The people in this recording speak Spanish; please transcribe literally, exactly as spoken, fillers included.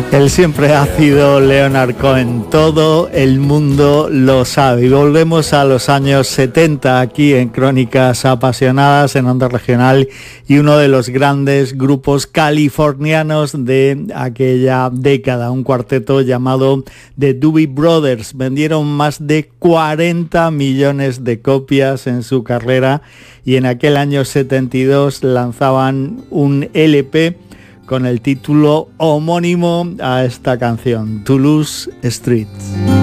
El siempre ácido Leonard Cohen, todo el mundo lo sabe. Y volvemos a los años setenta aquí en Crónicas Apasionadas en Onda Regional, y uno de los grandes grupos californianos de aquella década, un cuarteto llamado The Doobie Brothers. Vendieron más de cuarenta millones de copias en su carrera y en aquel año setenta y dos lanzaban un L P con el título homónimo a esta canción, Toulouse Street.